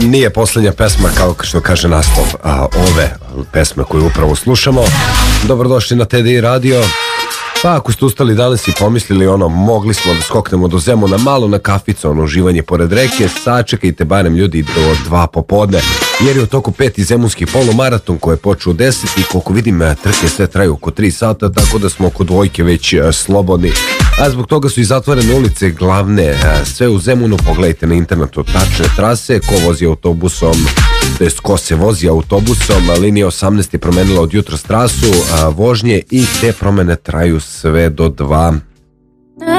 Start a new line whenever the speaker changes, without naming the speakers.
Nije poslednja pesma, kao što kaže naslov ove pesme koju upravo slušamo. Dobrodošli na TDI radio. Pa ako ste ustali danas i pomislili mogli smo da skoknemo do Zemuna malo na kaficu, uživanje pored reke, sačekajte barem ljudi do 2 popodne, jer je u toku 5. zemunski polumaraton koji je počeo u 10 i koliko vidim trke sve traju oko 3 sata, tako da smo oko 2 već slobodni. A zbog toga su i zatvorene ulice glavne, sve u Zemunu, pogledajte na internetu tačne trase, ko vozi autobusom, to jest ko se vozi autobusom, linija 18 je promenila od jutros trasu vožnje i te promene traju sve do 2